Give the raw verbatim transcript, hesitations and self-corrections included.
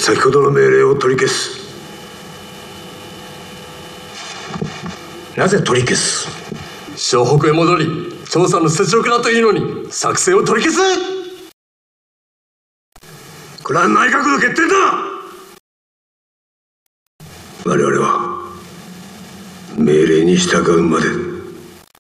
先ほどの命令を取り消す。なぜ取り消す？ 湘北へ戻り調査の雪辱だというのに作戦を取り消す。 これは内閣の決定だ。我々は命令に従うまで。